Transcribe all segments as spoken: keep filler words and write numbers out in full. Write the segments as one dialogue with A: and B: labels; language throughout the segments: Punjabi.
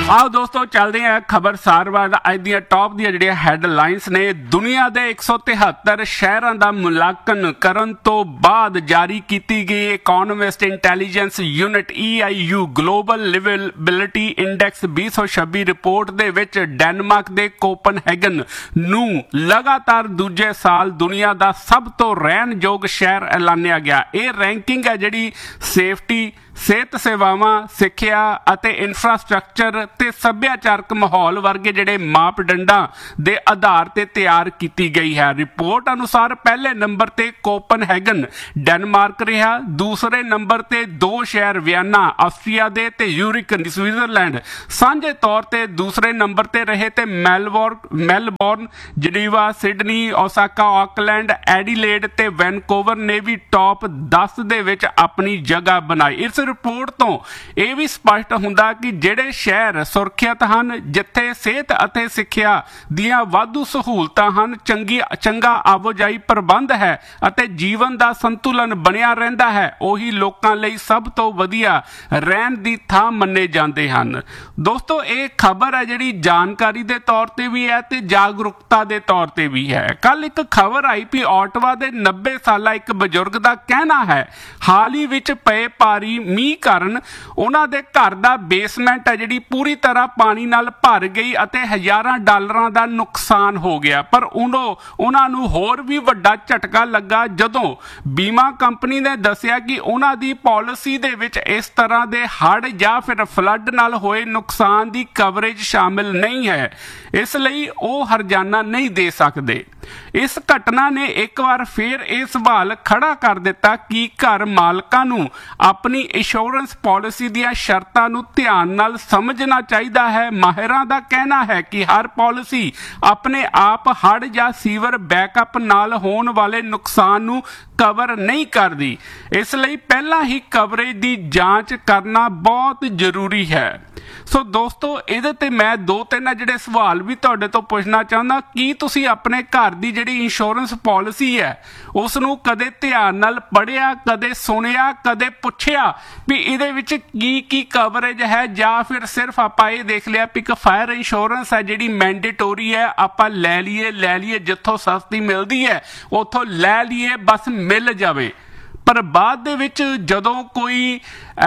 A: आओ दोस्तों चलते हैं खबरसार वाल अज दी टॉप दी जिहड़ियां हैडलाइंस ने। दुनिया के एक सौ तिहत्तर शहरों का मुलांकन करन तो बाद जारी की गई economist intelligence unit E I you global liveability index बीस सौ छब्बी रिपोर्ट दे विच डेनमार्क के कोपनहेगन नूं लगातार दूजे साल दुनिया का सब तो रहन योग शहर ऐलानिया गया। ये रैंकिंग है जिहड़ी सेफ्टी सेहत सेवावां सिक्ख्या ਅਤੇ इंफ्रास्ट्रक्चर ते सभ्याचारक माहौल वर्गे जिहड़े मापदंडां दे आधार ते तैयार की गई है। रिपोर्ट अनुसार पहले नंबर ते कोपनहेगन डेनमार्क रहा, दूसरे नंबर ते दो शहर वियना आस्ट्रिया दे ते यूरिक स्विट्जरलैंड सांझे तौर ते दूसरे नंबर ते रहे ते Melbourne Melbourne जनीवा Sydney Osaka Auckland Adelaide ते वैनकूवर ने भी टॉप दस दे विच अपनी जगह बनाई। इस रिपोर्ट तो यह भी स्पष्ट हुंदा कि ਜਿਹੜੇ शहर सुरक्षित हैं, जिथे सेहत ਅਤੇ सिक्ख्या ਦੀਆਂ ਵਾਧੂ सहूलतां ਹਨ, ਚੰਗੀ ਚੰਗਾ ਆਵਾਜਾਈ ਪ੍ਰਬੰਧ ਹੈ ਅਤੇ ਜੀਵਨ ਦਾ ਸੰਤੁਲਨ ਬਣਿਆ ਰਹਿੰਦਾ ਹੈ, ਉਹੀ ਲੋਕਾਂ ਲਈ ਸਭ ਤੋਂ ਵਧੀਆ ਰਹਿਣ ਦੀ ਥਾਂ ਮੰਨੇ ਜਾਂਦੇ ਹਨ। ਦੋਸਤੋ ਇਹ ਖਬਰ ਹੈ ਜਿਹੜੀ ਜਾਣਕਾਰੀ ਦੇ ਤੌਰ ਤੇ ਵੀ ਹੈ ਤੇ ਜਾਗਰੂਕਤਾ ਦੇ ਤੌਰ ਤੇ ਵੀ ਹੈ। ਕੱਲ ਇੱਕ ਖਬਰ ਆਈ ਵੀ ਆਟਵਾ ਦੇ ਨੱਬੇ ਸਾਲਾ ਇੱਕ ਬਜ਼ੁਰਗ ਦਾ ਕਹਿਣਾ ਹੈ ਹਾਲ ਹੀ ਵਿੱਚ ਪਏ ਭਾਰੀ ਮੀਂਹ ਕਾਰਨ ਉਹਨਾਂ ਦੇ ਘਰ ਦਾ ਬੇਸਮੈਂਟ ਹੈ ਜਿਹੜੀ ਪੂਰੀ ਤਰ੍ਹਾਂ ਪਾਣੀ ਨਾਲ ਭਰ ਗਈ ਅਤੇ ਹਜ਼ਾਰਾਂ ਡਾਲਰਾਂ ਦਾ ਨੁਕਸਾਨ ਹੋ ਗਿਆ। ਪਰ ਉਹਨੋਂ ਉਹਨਾਂ ਨੂੰ ਹੋਰ ਵੀ ਵੱਡਾ ਝਟਕਾ ਲੱਗਾ ਜਦੋਂ ਬੀਮਾ ਕੰਪਨੀ ਨੇ ਦੱਸਿਆ ਕਿ ਉਹਨਾਂ ਦੀ ਪਾਲਿਸੀ ਦੇ ਵਿੱਚ ਇਸ ਤਰ੍ਹਾਂ ਦੇ ਹੜ੍ਹ ਜਾਂ ਫਿਰ ਫਲੱਡ ਨਾਲ ਹੋਏ ਨੁਕਸਾਨ ਦੀ ਕਵਰੇਜ ਸ਼ਾਮਿਲ ਨਹੀਂ ਹੈ, ਇਸ ਲਈ ਉਹ ਹਰਜਾਨਾ ਨਹੀਂ ਦੇ ਸਕਦੇ। ਇਸ ਘਟਨਾ ਨੇ ਇੱਕ ਵਾਰ ਫਿਰ ਇਹ ਸਵਾਲ ਖੜਾ ਕਰ ਦਿੱਤਾ ਕਿ ਘਰ ਮਾਲਕਾਂ ਨੂੰ ਆਪਣੀ ਇੰਸ਼ੋਰੈਂਸ ਪਾਲਿਸੀ ਦੀਆਂ ਸ਼ਰਤਾਂ ਨੂੰ ਧਿਆਨ ਨਾਲ ਸਮਝਣਾ ਚਾਹੀਦਾ ਹੈ। ਮਾਹਿਰਾਂ ਦਾ ਕਹਿਣਾ ਹੈ ਕਿ ਹਰ ਪਾਲਿਸੀ ਆਪਣੇ ਆਪ ਹੜ੍ਹ ਜਾਂ ਸੀਵਰ ਬੈਕਅਪ ਨਾਲ ਹੋਣ ਵਾਲੇ ਨੁਕਸਾਨ ਨੂੰ ਕਵਰ ਨਹੀਂ ਕਰਦੀ, ਇਸ ਲਈ ਪਹਿਲਾਂ ਹੀ ਕਵਰੇਜ ਦੀ ਜਾਂਚ ਕਰਨਾ ਬਹੁਤ ਜ਼ਰੂਰੀ ਹੈ। ਸੋ ਦੋਸਤੋ ਇਹਦੇ ਤੇ ਮੈਂ ਦੋ ਤਿੰਨ ਜਿਹੜੇ ਸਵਾਲ ਵੀ ਤੁਹਾਡੇ ਤੋਂ ਪੁੱਛਣਾ ਚਾਹੁੰਦਾ, ਕੀ ਤੁਸੀਂ ਆਪਣੇ ਘਰ ਦੀ ਜਿਹੜੀ ਇੰਸ਼ੋਰੈਂਸ ਪਾਲਿਸੀ ਹੈ ਉਸ ਨੂੰ ਕਦੇ ਧਿਆਨ ਨਾਲ ਪੜ੍ਹਿਆ, ਕਦੇ ਸੁਣਿਆ, ਕਦੇ ਪੁੱਛਿਆ ਵੀ ਇਹਦੇ ਵਿੱਚ ਕੀ ਕੀ ਕਵਰੇਜ ਹੈ, ਜਾਂ ਫਿਰ ਸਿਰਫ ਆਪਾਂ ਇਹ ਦੇਖ ਲਿਆ ਵੀ ਇੱਕ ਫਾਇਰ ਇੰਸ਼ੋਰੈਂਸ ਹੈ ਜਿਹੜੀ ਮੈਂਡੇਟੋਰੀ ਹੈ, ਆਪਾਂ ਲੈ ਲਈਏ ਲੈ ਲਈਏ ਜਿੱਥੋਂ ਸਸਤੀ ਮਿਲਦੀ ਹੈ ਉੱਥੋਂ ਲੈ ਲਈਏ ਬਸ ਮਿਲ ਜਾਵੇ। ਪਰ ਬਾਅਦ ਦੇ ਵਿੱਚ ਜਦੋਂ ਕੋਈ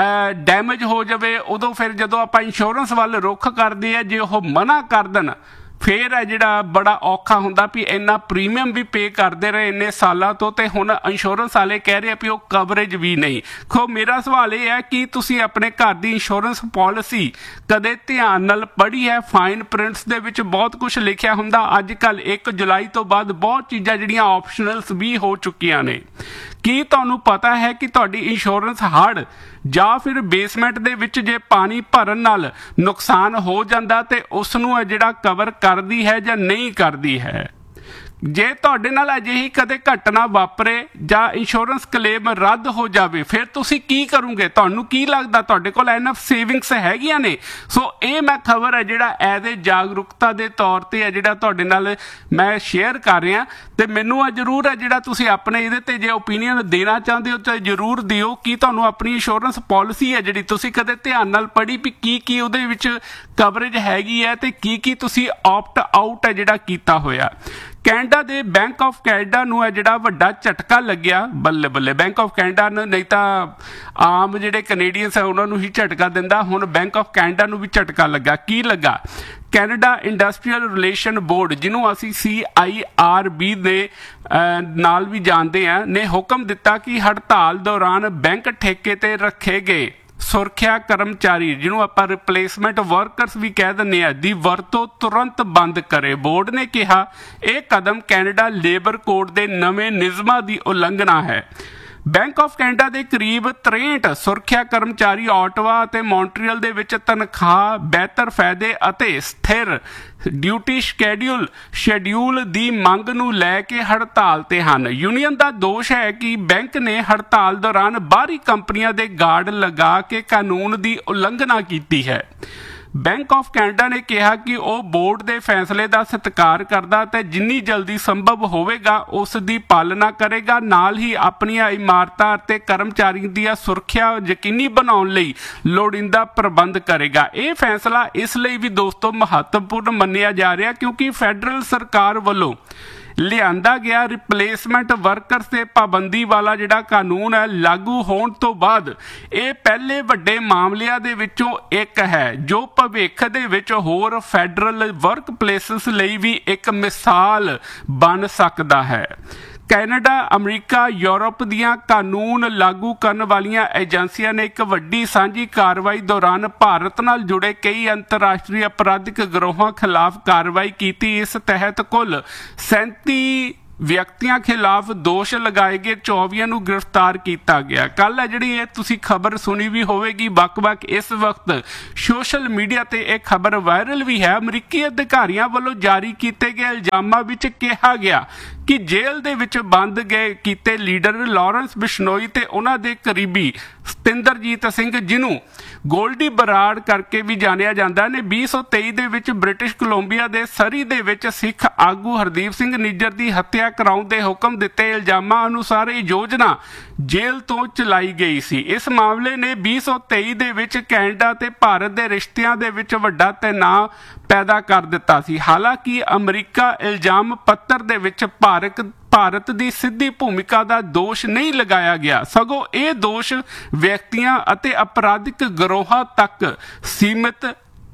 A: ਡੈਮੇਜ ਹੋ ਜਾਵੇ ਉਦੋਂ ਫਿਰ ਜਦੋਂ ਆਪਾਂ ਇੰਸ਼ੋਰੈਂਸ ਵੱਲ ਰੁੱਖ ਕਰਦੇ ਆ, ਜੇ ਉਹ ਮਨਾ ਕਰ ਦੇਣ ਫਿਰ ਹੈ ਜਿਹੜਾ ਬੜਾ ਔਖਾ ਹੁੰਦਾ ਵੀ ਇੰਨਾ ਪ੍ਰੀਮੀਅਮ ਵੀ ਪੇ ਕਰਦੇ ਰਹੇ ਇੰਨੇ ਸਾਲਾਂ ਤੋਂ ਤੇ ਹੁਣ ਇੰਸ਼ੋਰੈਂਸ ਵਾਲੇ ਕਹਿ ਰਹੇ ਵੀ ਉਹ ਕਵਰੇਜ ਵੀ ਨਹੀਂ। ਖੋ ਮੇਰਾ ਸਵਾਲ ਇਹ ਹੈ ਕਿ ਤੁਸੀਂ ਆਪਣੇ ਘਰ ਦੀ ਇੰਸ਼ੋਰੈਂਸ ਪਾਲਿਸੀ ਕਦੇ ਧਿਆਨ ਨਾਲ ਪੜ੍ਹੀ ਹੈ? ਫਾਈਨ ਪ੍ਰਿੰਟਸ ਦੇ ਵਿੱਚ ਬਹੁਤ ਕੁਝ ਲਿਖਿਆ ਹੁੰਦਾ। ਅੱਜ ਕੱਲ੍ਹ ਇੱਕ ਜੁਲਾਈ ਤੋਂ ਬਾਅਦ ਬਹੁਤ ਚੀਜ਼ਾਂ ਜਿਹੜੀਆਂ ਆਪਸ਼ਨਲਸ ਵੀ ਹੋ ਚੁੱਕੀਆਂ ਨੇ। ਕੀ ਤੁਹਾਨੂੰ ਪਤਾ ਹੈ ਕਿ ਤੁਹਾਡੀ ਇੰਸ਼ੋਰੈਂਸ ਹੜ੍ਹ ਜਾਂ ਫਿਰ ਬੇਸਮੈਂਟ ਦੇ ਵਿੱਚ ਜੇ ਪਾਣੀ ਭਰਨ ਨਾਲ ਨੁਕਸਾਨ ਹੋ ਜਾਂਦਾ ਤੇ ਉਸ ਨੂੰ ਜਿਹੜਾ ਕਵਰ ਕਰਦੀ ਹੈ ਜਾਂ ਨਹੀਂ ਕਰਦੀ ਹੈ? ਜੇ ਤੁਹਾਡੇ ਨਾਲ ਅਜਿਹੀ ਕਦੇ ਘਟਨਾ ਵਾਪਰੇ ਜਾਂ ਇੰਸ਼ੋਰੈਂਸ ਕਲੇਮ ਰੱਦ ਹੋ ਜਾਵੇ ਫਿਰ ਤੁਸੀਂ ਕੀ ਕਰੋਗੇ? ਤੁਹਾਨੂੰ ਕੀ ਲੱਗਦਾ ਤੁਹਾਡੇ ਕੋਲ ਐਨਫ ਸੇਵਿੰਗਸ ਹੈਗੀਆਂ ਨੇ? ਸੋ ਇਹ ਮੈਂ ਖਬਰ ਹੈ ਜਿਹੜਾ ਐਜ਼ ਏ ਜਾਗਰੂਕਤਾ ਦੇ ਤੌਰ ਤੇ ਹੈ ਜਿਹੜਾ ਤੁਹਾਡੇ ਨਾਲ ਮੈਂ ਸ਼ੇਅਰ ਕਰ ਰਿਹਾ, ਤੇ ਮੈਨੂੰ ਆ ਜ਼ਰੂਰ ਹੈ ਜਿਹੜਾ ਤੁਸੀਂ ਆਪਣੇ ਇਹਦੇ ਤੇ ਜੇ ਓਪੀਨੀਅਨ ਦੇਣਾ ਚਾਹੁੰਦੇ ਹੋ ਤਾਂ ਜ਼ਰੂਰ ਦਿਓ ਕਿ ਤੁਹਾਨੂੰ ਆਪਣੀ ਇੰਸ਼ੋਰੈਂਸ ਪਾਲਿਸੀ ਹੈ ਜਿਹੜੀ ਤੁਸੀਂ ਕਦੇ ਧਿਆਨ ਨਾਲ ਪੜ੍ਹੀ ਵੀ ਕੀ ਕੀ ਉਹਦੇ ਵਿੱਚ ਕਵਰੇਜ ਹੈਗੀ ਹੈ ਤੇ ਕੀ ਕੀ ਤੁਸੀਂ ਆਪਟ ਆਊਟ ਹੈ ਜਿਹੜਾ ਕੀਤਾ ਹੋਇਆ। ਕੈਨੇਡਾ ਦੇ ਬੈਂਕ ਆਫ ਕੈਨੇਡਾ ਨੂੰ ਹੈ ਜਿਹੜਾ ਵੱਡਾ ਝਟਕਾ ਲੱਗਿਆ। ਬੱਲੇ ਬੱਲੇ, ਬੈਂਕ ਆਫ ਕੈਨੇਡਾ ਨੂੰ ਨਹੀਂ ਤਾਂ ਆਮ ਜਿਹੜੇ ਕੈਨੇਡੀਅਨਸ ਹੈ ਉਹਨਾਂ ਨੂੰ ਹੀ ਝਟਕਾ ਦਿੰਦਾ, ਹੁਣ ਬੈਂਕ ਆਫ ਕੈਨੇਡਾ ਨੂੰ ਵੀ ਝਟਕਾ ਲੱਗਾ। ਕੀ ਲੱਗਾ? ਕੈਨੇਡਾ ਇੰਡਸਟਰੀਅਲ ਰਿਲੇਸ਼ਨ ਬੋਰਡ ਜਿਹਨੂੰ ਅਸੀਂ ਸੀ ਆਈ ਆਰ ਬੀ ਦੇ ਨਾਲ ਵੀ ਜਾਣਦੇ ਹਾਂ ਨੇ ਹੁਕਮ ਦਿੱਤਾ ਕਿ ਹੜਤਾਲ ਦੌਰਾਨ ਬੈਂਕ ਠੇਕੇ ਤੇ ਰੱਖੇ ਗਏ ਸੁਰੱਖਿਆ ਕਰਮਚਾਰੀ ਜਿਹਨੂੰ ਆਪਾਂ ਰਿਪਲੇਸਮੈਂਟ ਵਰਕਰਸ ਵੀ ਕਹਿ ਦਿੰਦੇ ਆ ਦੀ ਵਰਤੋਂ ਤੁਰੰਤ ਬੰਦ ਕਰੇ। ਬੋਰਡ ਨੇ ਕਿਹਾ ਇਹ ਕਦਮ ਕੈਨੇਡਾ ਲੇਬਰ ਕੋਡ ਦੇ ਨਵੇਂ ਨਿਯਮਾਂ ਦੀ ਉਲੰਘਣਾ ਹੈ। ਬੈਂਕ ਆਫ ਕੈਨੇਡਾ ਦੇ ਕਰੀਬ ਤਰੇਂਹਠ ਸੁਰੱਖਿਆ ਕਰਮਚਾਰੀ ਆਟਵਾ ਅਤੇ ਮੌਂਟਰੀਅਲ ਦੇ ਵਿੱਚ ਤਨਖਾਹ, ਬਿਹਤਰ ਫਾਇਦੇ ਅਤੇ ਸਥਿਰ ਡਿਊਟੀ ਸ਼ੈਡਿਊਲ ਸ਼ੈਡਿਊਲ ਦੀ ਮੰਗ ਨੂੰ ਲੈ ਕੇ ਹੜਤਾਲ ਤੇ ਹਨ। ਯੂਨੀਅਨ ਦਾ ਦੋਸ਼ ਹੈ ਕਿ ਬੈਂਕ ਨੇ ਹੜਤਾਲ ਦੌਰਾਨ ਬਾਹਰੀ ਕੰਪਨੀਆਂ ਦੇ ਗਾਰਡ ਲਗਾ ਕੇ ਕਾਨੂੰਨ ਦੀ ਉਲੰਘਣਾ ਕੀਤੀ ਹੈ। ਬੈਂਕ ਆਫ ਕੈਨੇਡਾ ਨੇ ਕਿਹਾ ਕਿ ਉਹ ਬੋਰਡ ਦੇ ਫੈਸਲੇ ਦਾ ਸਤਿਕਾਰ ਕਰਦਾ ਤੇ ਜਿੰਨੀ ਜਲਦੀ ਸੰਭਵ ਹੋਵੇਗਾ ਉਸ ਦੀ ਪਾਲਣਾ ਕਰੇਗਾ, ਨਾਲ ਹੀ ਆਪਣੀਆਂ ਇਮਾਰਤਾਂ ਅਤੇ ਕਰਮਚਾਰੀਆਂ ਦੀ ਸੁਰੱਖਿਆ ਯਕੀਨੀ ਬਣਾਉਣ ਲਈ ਲੋੜੀਂਦਾ ਪ੍ਰਬੰਧ ਕਰੇਗਾ। ਇਹ ਫੈਸਲਾ ਇਸ ਲਈ ਵੀ ਦੋਸਤੋ ਮਹੱਤਵਪੂਰਨ ਮੰਨਿਆ ਜਾ ਰਿਹਾ ਕਿਉਂਕਿ ਫੈਡਰਲ ਸਰਕਾਰ ਵੱਲੋਂ ਲਿਆਂਦਾ ਗਿਆ ਰਿਪਲੇਸਮੈਂਟ ਵਰਕਰਸ ਤੇ ਪਾਬੰਦੀ ਵਾਲਾ ਜਿਹੜਾ ਕਾਨੂੰਨ ਹੈ ਲਾਗੂ ਹੋਣ ਤੋਂ ਬਾਅਦ ਇਹ ਪਹਿਲੇ ਵੱਡੇ ਮਾਮਲਿਆਂ ਦੇ ਵਿੱਚੋਂ ਇੱਕ ਹੈ ਜੋ ਭਵਿੱਖ ਦੇ ਵਿੱਚ ਹੋਰ ਫੈਡਰਲ ਵਰਕ ਪਲੇਸਿਸ ਲਈ ਵੀ ਇੱਕ ਮਿਸਾਲ ਬਣ ਸਕਦਾ ਹੈ। ਕੈਨੇਡਾ, ਅਮਰੀਕਾ, ਯੂਰਪ ਦੀਆਂ ਕਾਨੂੰਨ ਲਾਗੂ ਕਰਨ ਵਾਲੀਆਂ ਏਜੰਸੀਆਂ ਨੇ ਇੱਕ ਵੱਡੀ ਸਾਂਝੀ ਕਾਰਵਾਈ ਦੌਰਾਨ ਭਾਰਤ ਨਾਲ ਜੁੜੇ ਕਈ ਅੰਤਰਰਾਸ਼ਟਰੀ ਅਪਰਾਧਿਕ ਗਿਰੋਹਾਂ ਖਿਲਾਫ ਕਾਰਵਾਈ ਕੀਤੀ। ਇਸ ਤਹਿਤ ਕੁੱਲ ਸੈਂਤੀ ਵਿਅਕਤੀਆਂ ਖਿਲਾਫ ਦੋਸ਼ ਲਗਾਏ ਗਏ, ਚੌਵੀਆਂ ਨੂੰ ਗ੍ਰਿਫਤਾਰ ਕੀਤਾ ਗਿਆ। ਕੱਲ ਹੈ ਜਿਹੜੀ ਇਹ ਤੁਸੀਂ ਖਬਰ ਸੁਣੀ ਵੀ ਹੋਵੇਗੀ, ਵੱਖ-ਵੱਖ ਇਸ ਵਕਤ ਸੋਸ਼ਲ ਮੀਡੀਆ ਤੇ ਇਹ ਖਬਰ ਵਾਇਰਲ ਵੀ ਹੈ। ਅਮਰੀਕੀ ਅਧਿਕਾਰੀਆਂ ਵੱਲੋਂ ਜਾਰੀ ਕੀਤੇ ਗਏ ਇਲਜ਼ਾਮਾਂ ਵਿੱਚ ਕਿਹਾ ਗਿਆ ਕਿ ਜੇਲ੍ਹ ਦੇ ਵਿੱਚ ਬੰਦ ਗਏ ਕੀਤੇ ਲੀਡਰ ਲਾਰੈਂਸ ਬਿਸ਼ਨੋਈ ਤੇ ਉਹਨਾਂ ਦੇ ਕਰੀਬੀ ਸਤਿੰਦਰਜੀਤ ਸਿੰਘ, ਜਿਹਨੂੰ ਗੋਲਡੀ ਬਰਾੜ ਕਰਕੇ ਵੀ ਜਾਣਿਆ ਜਾਂਦਾ ਨੇ, ਵੀਹ ਸੌ ਤੇਈ ਦੇ ਵਿੱਚ ਬ੍ਰਿਟਿਸ਼ ਕੋਲੰਬੀਆ ਦੇ ਸਰੀ ਦੇ ਵਿੱਚ ਸਿੱਖ ਆਗੂ ਹਰਦੀਪ ਸਿੰਘ ਨਿੱਜਰ ਦੀ ਹੱਤਿਆ ਕਰਾਉਣ ਦੇ ਹੁਕਮ ਦਿੱਤੇ। ਇਲਜ਼ਾਮਾਂ ਅਨੁਸਾਰ ਇਹ ਯੋਜਨਾ ਜੇਲ੍ਹ ਤੋਂ ਚਲਾਈ ਗਈ ਸੀ। ਇਸ ਮਾਮਲੇ ਨੇ ਵੀਹ ਸੌ ਤੇਈ ਦੇ ਵਿੱਚ ਕੈਨੇਡਾ ਤੇ ਭਾਰਤ ਦੇ ਰਿਸ਼ਤਿਆਂ ਦੇ ਵਿੱਚ ਵੱਡਾ ਤਣਾਅ ਪੈਦਾ ਕਰ ਦਿੱਤਾ ਸੀ। ਹਾਲਾਂਕਿ ਅਮਰੀਕਾ ਇਲਜ਼ਾਮ ਪੱਤਰ ਦੇ ਵਿੱਚ ਭਾਰਤ ਭਾਰਤ ਦੀ ਸਿੱਧੀ ਭੂਮਿਕਾ ਦਾ ਦੋਸ਼ ਨਹੀਂ ਲਗਾਇਆ ਗਿਆ, ਸਗੋਂ ਇਹ ਦੋਸ਼ ਵਿਅਕਤੀਆਂ ਅਤੇ ਅਪਰਾਧਿਕ ਗਿਰੋਹਾਂ ਤੱਕ ਸੀਮਿਤ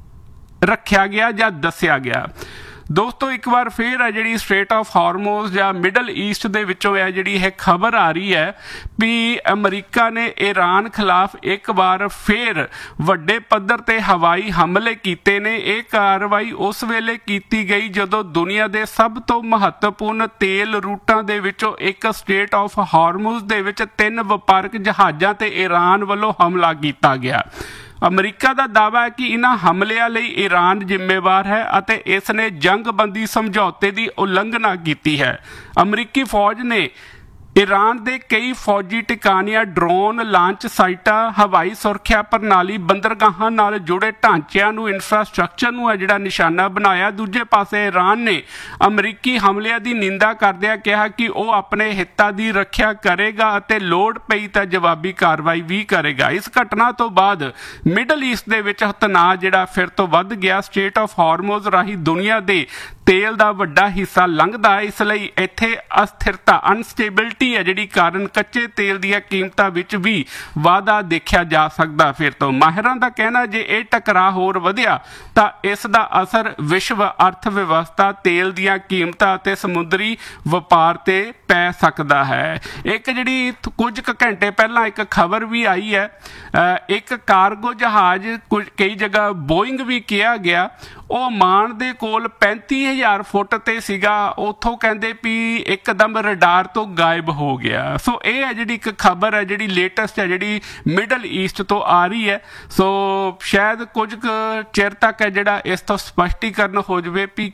A: ਰੱਖਿਆ ਗਿਆ ਜਾਂ ਦੱਸਿਆ ਗਿਆ। ਦੋਸਤੋ ਇੱਕ ਵਾਰ ਫੇਰ ਹੈ ਜਿਹੜੀ ਸਟ੍ਰੇਟ ਆਫ ਹਾਰਮੋਜ਼ ਜਾਂ ਮਿਡਲ ਈਸਟ ਦੇ ਵਿੱਚੋਂ ਹੈ ਜਿਹੜੀ ਇਹ ਖਬਰ ਆ ਰਹੀ ਹੈ ਵੀ ਅਮਰੀਕਾ ਨੇ ਈਰਾਨ ਖਿਲਾਫ ਇੱਕ ਵਾਰ ਫੇਰ ਵੱਡੇ ਪੱਧਰ ਤੇ ਹਵਾਈ ਹਮਲੇ ਕੀਤੇ ਨੇ। ਇਹ ਕਾਰਵਾਈ ਉਸ ਵੇਲੇ ਕੀਤੀ ਗਈ ਜਦੋਂ ਦੁਨੀਆ ਦੇ ਸਭ ਤੋਂ ਮਹੱਤਵਪੂਰਨ ਤੇਲ ਰੂਟਾਂ ਦੇ ਵਿੱਚੋਂ ਇੱਕ ਸਟ੍ਰੇਟ ਆਫ ਹਾਰਮੋਜ਼ ਦੇ ਵਿੱਚ ਤਿੰਨ ਵਪਾਰਕ ਜਹਾਜ਼ਾਂ ਤੇ ਈਰਾਨ ਵੱਲੋਂ ਹਮਲਾ ਕੀਤਾ ਗਿਆ। ਅਮਰੀਕਾ ਦਾ ਦਾਅਵਾ ਹੈ ਕਿ ਇਹਨਾਂ ਹਮਲਿਆਂ ਲਈ ਈਰਾਨ ਜ਼ਿੰਮੇਵਾਰ ਹੈ ਅਤੇ ਇਸ ਨੇ ਜੰਗਬੰਦੀ ਸਮਝੌਤੇ ਦੀ ਉਲੰਘਣਾ ਕੀਤੀ ਹੈ। ਅਮਰੀਕੀ ਫੌਜ ਨੇ ਈਰਾਨ ਦੇ ਕਈ ਫੌਜੀ ਟਿਕਾਣਿਆਂ, ਡਰੋਨ ਲਾਂਚ ਸਾਈਟਾਂ, ਹਵਾਈ ਸੁਰੱਖਿਆ ਪ੍ਰਣਾਲੀ, ਬੰਦਰਗਾਹਾਂ ਨਾਲ ਜੁੜੇ ਢਾਂਚਿਆਂ ਨੂੰ, ਇਨਫਰਾਸਟ੍ਰਕਚਰ ਨੂੰ ਹੈ ਜਿਹੜਾ ਨਿਸ਼ਾਨਾ ਬਣਾਇਆ। ਦੂਜੇ ਪਾਸੇ ਈਰਾਨ ਨੇ ਅਮਰੀਕੀ ਹਮਲਿਆਂ ਦੀ ਨਿੰਦਾ ਕਰਦਿਆਂ ਕਿਹਾ ਕਿ ਉਹ ਆਪਣੇ ਹਿੱਤਾਂ ਦੀ ਰੱਖਿਆ ਕਰੇਗਾ ਅਤੇ ਲੋੜ ਪਈ ਤਾਂ ਜਵਾਬੀ ਕਾਰਵਾਈ ਵੀ ਕਰੇਗਾ। ਇਸ ਘਟਨਾ ਤੋਂ ਬਾਅਦ ਮਿਡਲ ਈਸਟ ਦੇ ਵਿੱਚ ਤਣਾਅ ਜਿਹੜਾ ਫਿਰ ਤੋਂ ਵੱਧ ਗਿਆ। ਸਟ੍ਰੇਟ ਆਫ ਹਾਰਮੋਜ਼ ਰਾਹੀਂ ਦੁਨੀਆ ਦੇ ਤੇਲ ਦਾ ਵੱਡਾ ਹਿੱਸਾ ਲੰਘਦਾ, ਇਸ ਲਈ ਇੱਥੇ ਅਸਥਿਰਤਾ ਅਨਸਟੇਬਿਲਿਟੀ ਹੈ ਜਿਹੜੀ ਕਾਰਨ ਕੱਚੇ ਤੇਲ ਦੀਆਂ ਕੀਮਤਾਂ ਵਿੱਚ ਵੀ ਵਾਧਾ ਦੇਖਿਆ ਜਾ ਸਕਦਾ। ਫਿਰ ਤੋਂ ਮਾਹਿਰਾਂ ਦਾ ਕਹਿਣਾ ਜੇ ਇਹ ਟਕਰਾਅ ਹੋਰ ਵਧਿਆ ਤਾਂ ਇਸ ਦਾ ਅਸਰ ਵਿਸ਼ਵ ਅਰਥ ਵਿਵਸਥਾ, ਤੇਲ ਦੀਆਂ ਕੀਮਤਾਂ ਅਤੇ ਸਮੁੰਦਰੀ ਵਪਾਰ ਤੇ ਪੈ ਸਕਦਾ ਹੈ। ਇੱਕ ਜਿਹੜੀ ਕੁਝ ਕੁ ਘੰਟੇ ਪਹਿਲਾਂ ਇੱਕ ਖਬਰ ਵੀ ਆਈ ਹੈ, ਇੱਕ ਕਾਰਗੋ ਜਹਾਜ਼ ਕੁਝ ਕਈ ਜਗ੍ਹਾ ਬੋਇੰਗ ਵੀ ਕਿਹਾ ਗਿਆ, ਉਹ ਮਾਨ ਦੇ ਕੋਲ ਪੈਂਤੀ ਹਜ਼ਾਰ ਫੁੱਟ ਤੇ ਸੀਗਾ, ਉੱਥੋਂ ਕਹਿੰਦੇ ਵੀ ਇੱਕਦਮ ਰਡਾਰ ਤੋਂ ਗਾਇਬ ਹੋ ਗਿਆ। ਸੋ ਇਹ ਹੈ ਜਿਹੜੀ ਇੱਕ ਖਬਰ ਹੈ ਜਿਹੜੀ ਲੇਟੈਸਟ ਹੈ ਜਿਹੜੀ ਮਿਡਲ ਈਸਟ ਤੋਂ ਆ ਰਹੀ ਹੈ। ਸੋ ਸ਼ਾਇਦ ਕੁਝ ਕੁ ਚਿਰ ਤੱਕ ਹੈ ਜਿਹੜਾ ਇਸ ਤੋਂ ਸਪਸ਼ਟੀਕਰਨ ਹੋ ਜਾਵੇ ਵੀ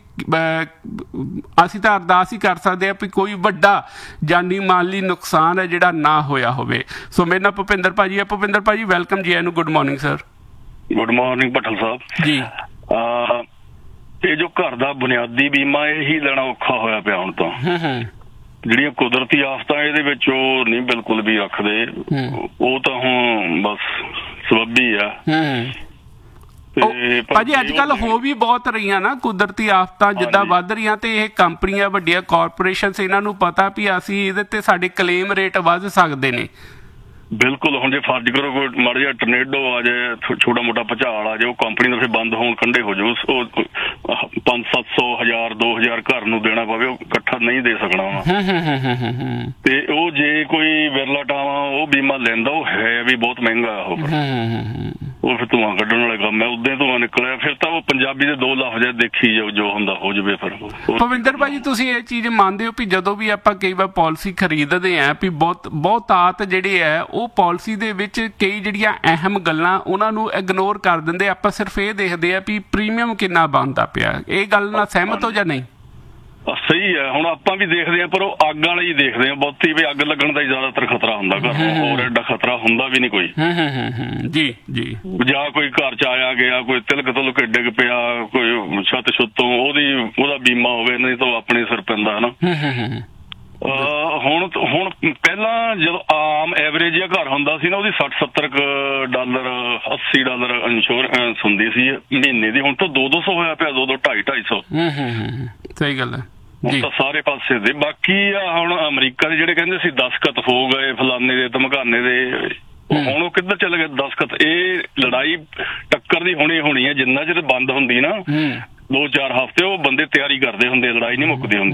A: ਅਸੀਂ ਤਾਂ ਅਰਦਾਸ ਹੀ ਕਰ ਸਕਦੇ ਹਾਂ ਵੀ ਕੋਈ ਵੱਡਾ ਜਾਨੀ ਮਾਲੀ ਨੁਕਸਾਨ ਹੈ ਜਿਹੜਾ ਨਾ ਹੋਇਆ ਹੋਵੇ। ਸੋ ਮੇਰੇ ਨਾਲ ਭੁਪਿੰਦਰ ਭਾਜੀ ਹੈ। ਭੁਪਿੰਦਰ ਭਾਜੀ ਵੈਲਕਮ ਜੀ, ਇਹਨੂੰ good morning sir.
B: Good morning Bhattal Sahib
A: ji.
B: ਇਹ ਜੋ ਘਰ ਦਾ ਬੁਨਿਆਦੀ ਬੀਮਾ ਇਹੀ ਲੈਣਾ ਔਖਾ ਹੋਇਆ ਪਿਆ ਹੁਣ ਤਾਂ। ਜਿਹੜੀਆਂ ਕੁਦਰਤੀ ਆਫਤਾਂ ਇਹਦੇ ਵਿੱਚ ਉਹ ਨਹੀਂ ਬਿਲਕੁਲ ਵੀ ਰੱਖਦੇ, ਉਹ ਤਾਂ ਹੁਣ ਬਸ ਸਬੱਬੀ ਆ।
A: ਭਾਜੀ ਅੱਜ ਕੱਲ ਹੋ ਵੀ ਬਹੁਤ ਰਹੀਆਂ ਨਾ ਕੁਦਰਤੀ ਆਫਤਾਂ ਜਿੱਦਾਂ ਵੱਧ ਰਹੀਆਂ, ਤੇ ਇਹ ਕੰਪਨੀਆਂ ਵੱਡੀਆਂ ਕਾਰਪੋਰੇਸ਼ਨ ਇਹਨਾਂ ਨੂੰ ਪਤਾ ਵੀ ਅਸੀਂ ਇਹਦੇ ਤੇ ਸਾਡੇ ਕਲੇਮ ਰੇਟ ਵੱਧ ਸਕਦੇ ਨੇ।
B: ਬਿਲਕੁਲ, ਹੁਣ ਜੇ ਫਰਜ਼ ਕਰੋ ਕੋਈ ਮਾੜਾ ਜਿਹਾ ਟਰਨੇਡੋ ਆ ਜਾਏ, ਛੋਟਾ ਮੋਟਾ ਭੁਚਾਲ ਆ ਜਾਏ, ਉਹ ਕੰਪਨੀ ਦਾ ਫਿਰ ਬੰਦ ਹੋਣ ਕੰਢੇ ਹੋ ਜਾਊ। ਪੰਜ ਸੱਤ ਸੌ ਹਜ਼ਾਰ ਦੋ ਹਜ਼ਾਰ ਘਰ ਨੂੰ ਦੇਣਾ ਪਵੇ, ਉਹ ਇਕੱਠਾ ਨਹੀਂ ਦੇ ਸਕਣਾ ਵਾ। ਤੇ ਉਹ ਜੇ ਕੋਈ ਵਿਰਲਾ ਟਾਵਾ ਉਹ ਬੀਮਾ ਲੈਂਦਾ, ਉਹ ਹੈ ਵੀ ਬਹੁਤ ਮਹਿੰਗਾ ਉਹ ਉਹ ਫਿਰ ਧੂੰਆਂ ਕੱਢਣ ਵਾਲਾ ਕੰਮ ਹੈ। ਉਦੋਂ ਧੂੰਆਂ ਨਿਕਲਿਆ ਫਿਰ ਤਾਂ ਉਹ ਪੰਜਾਬੀ ਦੇ ਦੋ ਲਫ਼ਜ਼ ਦੇਖੀ ਜਾਓ, ਜੋ ਹੁੰਦਾ ਹੋ ਜਾਵੇ। ਫਿਰ
A: ਭਵਿੰਦਰ ਭਾਜੀ ਤੁਸੀਂ ਇਹ ਚੀਜ਼ ਮੰਨਦੇ ਹੋ ਵੀ ਜਦੋਂ ਵੀ ਆਪਾਂ ਕਈ ਵਾਰ ਪਾਲਿਸੀ ਖਰੀਦਦੇ ਹਾਂ ਵੀ ਬਹੁਤ ਬਹੁਤਾਤ ਜਿਹੜੇ ਹੈ ਉਹ ਪਾਲਿਸੀ ਦੇ ਵਿੱਚ ਕਈ ਜਿਹੜੀਆਂ ਅਹਿਮ ਗੱਲਾਂ ਉਹਨਾਂ ਨੂੰ ਇਗਨੋਰ ਕਰ ਦਿੰਦੇ, ਆਪਾਂ ਸਿਰਫ ਇਹ ਦੇਖਦੇ ਆ ਵੀ ਪ੍ਰੀਮੀਅਮ ਕਿੰਨਾ ਬਣਦਾ ਪਿਆ। ਇਹ ਗੱਲ ਨਾਲ ਸਹਿਮਤ ਹੋ ਜਾਂ ਨਹੀਂ?
B: ਸਹੀ ਹੈ। ਹੁਣ ਆਪਾਂ ਵੀ ਦੇਖਦੇ ਹਾਂ, ਪਰ ਉਹ ਅੱਗ ਵਾਲੇ ਹੀ ਦੇਖਦੇ ਹਾਂ ਬਹੁਤੀ, ਵੀ ਅੱਗ ਲੱਗਣ ਦਾ ਹੀ ਜ਼ਿਆਦਾਤਰ ਖਤਰਾ ਹੁੰਦਾ ਘਰ ਨੂੰ, ਹੋਰ ਐਡਾ ਖਤਰਾ ਹੁੰਦਾ ਵੀ ਨਹੀਂ ਕੋਈ।
A: ਜੀ ਜੀ।
B: ਜਾਂ ਕੋਈ ਘਰ ਚ ਆਇਆ ਗਿਆ, ਕੋਈ ਤਿਲਕ ਤੁਲਕ ਡਿੱਗ ਪਿਆ, ਕੋਈ ਛੱਤ ਛੁੱਤੋਂ, ਉਹਦੀ ਉਹਦਾ ਬੀਮਾ ਹੋਵੇ, ਨਹੀਂ ਤਾਂ ਆਪਣੇ ਸਿਰ ਪੈਂਦਾ ਹਨਾ। ਹੁਣ ਹੁਣ ਪਹਿਲਾਂ ਜਦੋਂ ਆਮ ਐਵਰੇਜ ਜਿਹਾ ਘਰ ਹੁੰਦਾ ਸੀ ਨਾ, ਉਹਦੀ ਸੱਠ ਸੱਤਰ ਡਾਲਰ ਅੱਸੀ ਡਾਲਰ ਇੰਸ਼ੋਰੈਂਸ ਹੁੰਦੀ ਸੀ ਮਹੀਨੇ ਦੀ। ਹੁਣ ਤਾਂ ਦੋ ਦੋ ਸੌ ਹੋਇਆ ਪਿਆ, ਦੋ ਦੋ ਢਾਈ ਢਾਈ ਸੌ।
A: ਸਹੀ ਗੱਲ ਹੈ।
B: ਹੁਣ ਤਾਂ ਸਾਰੇ ਪਾਸੇ ਦੇ। ਬਾਕੀ ਆ ਹੁਣ ਅਮਰੀਕਾ ਦੇ ਜਿਹੜੇ ਕਹਿੰਦੇ ਸੀ ਦਸਖਤ ਹੋ ਗਏ ਫਲਾਨੇ ਦੇ ਧਮਕਾਨੇ ਦੇ, ਹੁਣ ਉਹ ਕਿੱਧਰ ਚਲੇ ਗਏ ਦਸਖਤ? ਇਹ ਲੜਾਈ ਟੱਕਰ ਦੀ ਹੋਣੀ ਹੋਣੀ ਹੈ। ਜਿੰਨਾ ਚਿਰ ਬੰਦ ਹੁੰਦੀ ਨਾ ਦੋ ਚਾਰ ਹਫ਼ਤੇ, ਉਹ ਬੰਦੇ ਤਿਆਰੀ ਕਰਦੇ ਹੁੰਦੇ, ਲੜਾਈ ਨਹੀਂ ਮੁੱਕਦੀ ਹੁੰਦੀ।